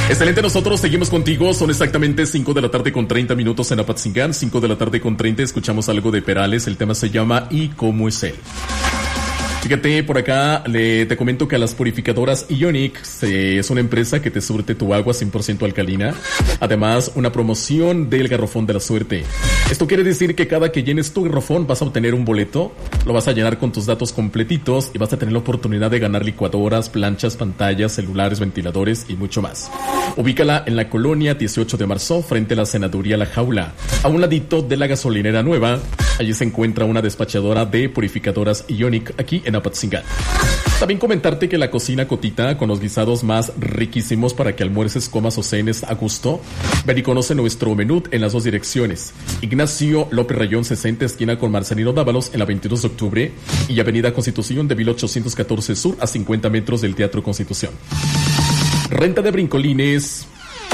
Excelente, nosotros seguimos contigo. Son exactamente 5 de la tarde con 30 minutos en Apatzingán. 5 de la tarde con 30. Escuchamos algo de Perales. El tema se llama ¿Y cómo es él? Fíjate, por acá te comento que las purificadoras Ionic es una empresa que te surte tu agua 100% alcalina. Además, una promoción del garrafón de la suerte. Esto quiere decir que cada que llenes tu garrafón vas a obtener un boleto, lo vas a llenar con tus datos completitos y vas a tener la oportunidad de ganar licuadoras, planchas, pantallas, celulares, ventiladores y mucho más. Ubícala en la colonia 18 de marzo, frente a la senaduría La Jaula, a un ladito de la gasolinera nueva. Allí se encuentra una despachadora de purificadoras Ionic aquí en Apatzingán. También comentarte que la cocina Cotita, con los guisados más riquísimos para que almuerces, comas o cenes a gusto. Ven y conoce nuestro menú en las dos direcciones. Ignacio López Rayón 60, esquina con Marcelino Dávalos, en la 22 de octubre. Y Avenida Constitución de 1814 Sur, a 50 metros del Teatro Constitución. Renta de brincolines.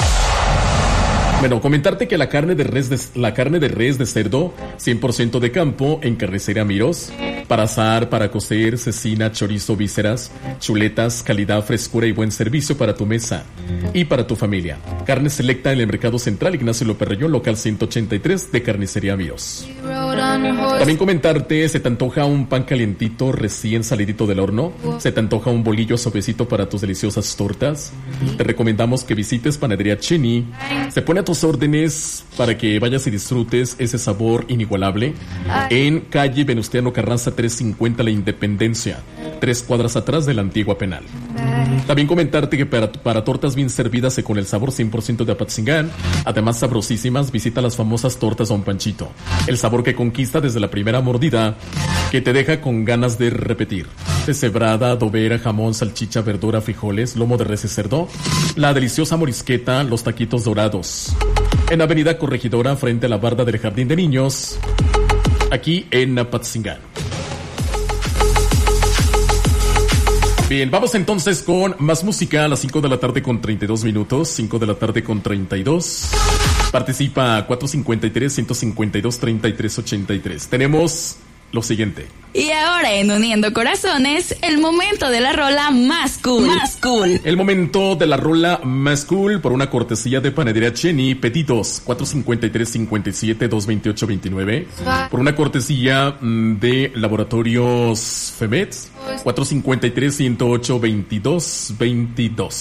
Bueno, comentarte que la carne de res de cerdo, 100% de campo, en Carnicería Miros. Para asar, para cocer, cecina, chorizo, vísceras, chuletas, calidad, frescura y buen servicio para tu mesa y para tu familia. Carne selecta en el Mercado Central Ignacio López Rayón, local 183 de Carnicería Miros. También comentarte, se te antoja un pan calientito recién salidito del horno, se te antoja un bolillo suavecito para tus deliciosas tortas. Te recomendamos que visites Panadería Chini. Se pone a tus órdenes para que vayas y disfrutes ese sabor inigualable en calle Venustiano Carranza 350 La Independencia, 3 cuadras atrás de la antigua penal. También comentarte que para tortas bien servidas y con el sabor 100% de Apatzingán, además sabrosísimas, visita las famosas tortas Don Panchito. El sabor que conquista desde la primera mordida, que te deja con ganas de repetir. Deshebrada, adobera, jamón, salchicha, verdura, frijoles, lomo de res y cerdo, la deliciosa morisqueta, los taquitos dorados. En Avenida Corregidora, frente a la barda del Jardín de Niños, aquí en Apatzingán. Bien, vamos entonces con más música a las 5 de la tarde con 32 minutos, 5 de la tarde con 32. Participa 453-152-3383. Tenemos lo siguiente. Y ahora en Uniendo Corazones, el momento de la rola más cool. Más cool. El momento de la rola más cool por una cortesía de Panadería Cheni. Pedidos 453-57-228-29. Por una cortesía de Laboratorios Femet 453-108-22-22.